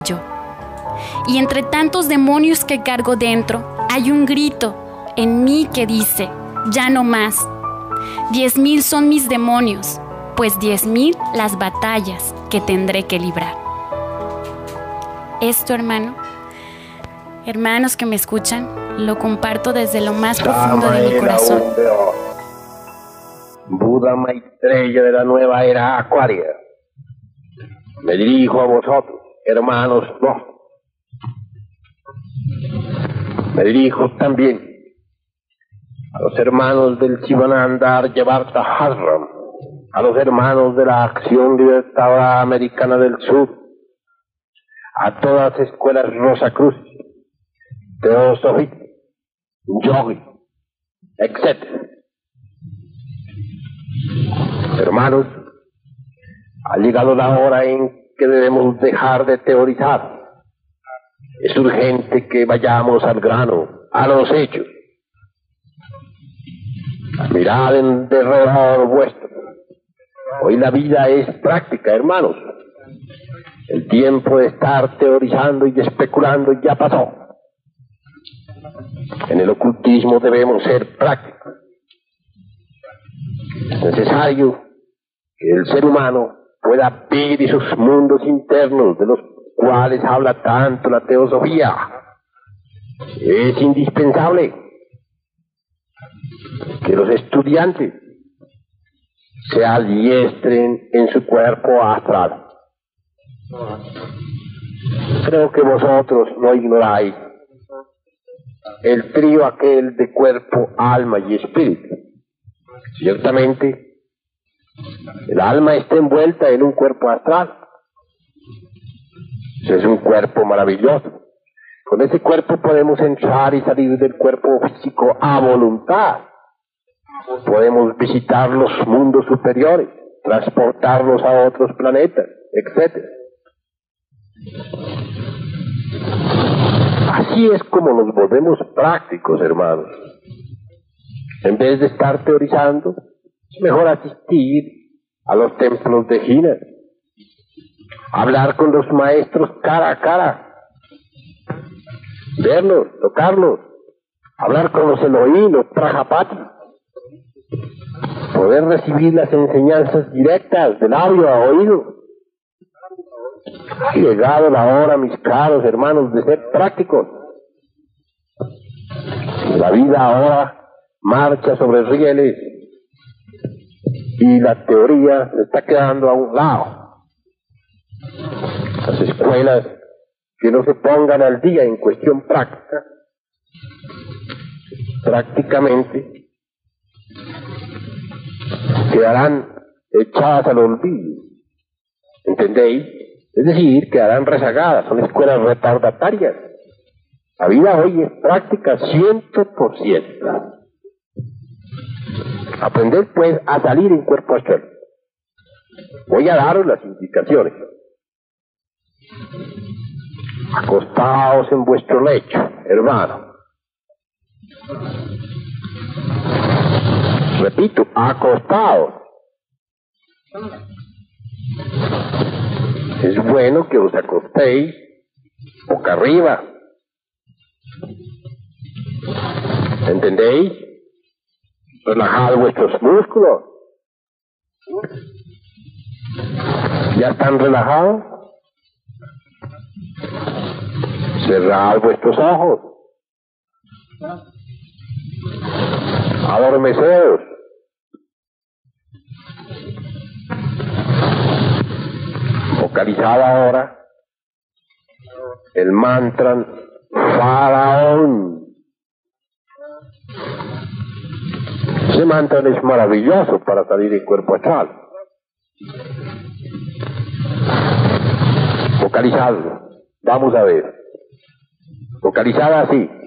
yo. Y entre tantos demonios que cargo dentro, hay un grito en mí que dice, ya no más. 10,000 son mis demonios, pues 10,000 las batallas que tendré que librar. Esto, hermanos que me escuchan, lo comparto desde lo más profundo de mi corazón. Buda Maitreya de la nueva era acuaria. Me dirijo a vosotros, hermanos dos. Me dirijo también a los hermanos del Sivananda Aryavarta Ashram, a los hermanos de la Acción Libertadora Americana del Sur, a todas las escuelas Rosacruz, Teosofía, Yogi, etc. Hermanos, ha llegado la hora en que debemos dejar de teorizar. Es urgente que vayamos al grano, a los hechos. Mirad en derredor vuestro. Hoy la vida es práctica, hermanos. El tiempo de estar teorizando y especulando ya pasó. En el ocultismo debemos ser prácticos. Es necesario que el ser humano pueda ver esos mundos internos de los cuales habla tanto la teosofía. Es indispensable que los estudiantes se adiestren en su cuerpo astral. Creo que vosotros no ignoráis el trío aquel de cuerpo, alma y espíritu. Ciertamente, el alma está envuelta en un cuerpo astral. Es un cuerpo maravilloso. Con ese cuerpo podemos entrar y salir del cuerpo físico a voluntad. Podemos visitar los mundos superiores, transportarnos a otros planetas, etc. Así es como nos volvemos prácticos, hermanos. En vez de estar teorizando, es mejor asistir a los templos de Jina, hablar con los maestros cara a cara, verlos, tocarlos, hablar con los Elohim, los Prajapati, poder recibir las enseñanzas directas de labio a oído. Ha llegado la hora, mis caros hermanos, de ser prácticos. La vida ahora marcha sobre rieles y la teoría se está quedando a un lado. Las escuelas que no se pongan al día en cuestión práctica, prácticamente quedarán echadas al olvido. ¿Entendéis? Es decir, quedarán rezagadas, son escuelas retardatarias. La vida hoy es práctica 100%. Aprender pues a salir en cuerpo astral. Voy a daros las indicaciones. Acostaos en vuestro lecho, hermano. Repito, acostaos. Es bueno que os acostéis boca arriba. ¿Entendéis? Relajad vuestros músculos. ¿Ya están relajados? Cerrad vuestros ojos. Adormeceos. Vocalizad ahora el mantra Faraón. Ese mantra es maravilloso para salir en cuerpo astral. Vocalizadlo. Vamos a ver. Vocalizad así.